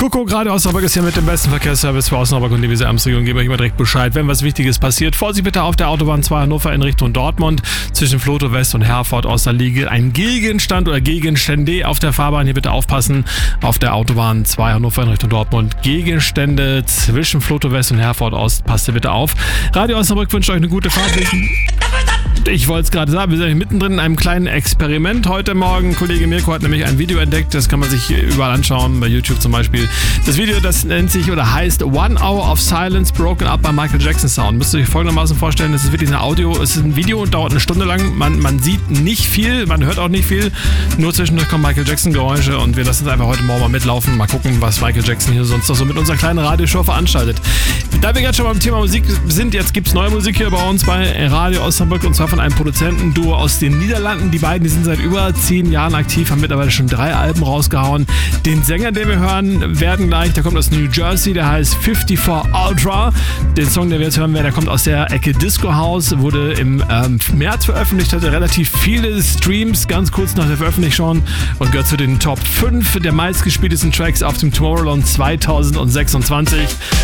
Kuckuck, Radio Osnabrück ist hier mit dem besten Verkehrsservice für Osnabrück und die Weser-Ems-Region. Gebe euch immer direkt Bescheid, wenn was Wichtiges passiert. Vorsicht bitte auf der Autobahn 2 Hannover in Richtung Dortmund. Zwischen Floto West und Herford Ost liegt ein Gegenstand oder Gegenstände auf der Fahrbahn. Hier bitte aufpassen. Auf der Autobahn 2 Hannover in Richtung Dortmund. Gegenstände zwischen Floto West und Herford Ost. Passt hier bitte auf. Radio Osnabrück wünscht euch eine gute Fahrt. Ich wollte es gerade sagen, wir sind mittendrin in einem kleinen Experiment heute Morgen. Kollege Mirko hat nämlich ein Video entdeckt, das kann man sich überall anschauen, bei YouTube zum Beispiel. Das Video, das nennt sich oder heißt One Hour of Silence Broken Up by Michael Jackson Sound. Müsst ihr euch folgendermaßen vorstellen, das ist wirklich ein Audio, es ist ein Video und dauert eine Stunde lang. Man sieht nicht viel, man hört auch nicht viel, nur zwischendurch kommen Michael Jackson Geräusche und wir lassen es einfach heute Morgen mal mitlaufen, mal gucken, was Michael Jackson hier sonst noch so mit unserer kleinen Radioshow veranstaltet. Da wir gerade schon beim Thema Musik sind, jetzt gibt es neue Musik hier bei uns bei Radio Osnabrück und zwar von einem Produzentenduo aus den Niederlanden. Die beiden, die sind seit über 10 Jahren aktiv, haben mittlerweile schon 3 Alben rausgehauen. Den Sänger, den wir hören werden gleich, der kommt aus New Jersey, der heißt 54 Ultra. Den Song, den wir jetzt hören werden, der kommt aus der Ecke Disco House, wurde im März veröffentlicht, hatte relativ viele Streams, ganz kurz nach der Veröffentlichung und gehört zu den Top 5 der meistgespieltesten Tracks auf dem Tomorrowland 2026.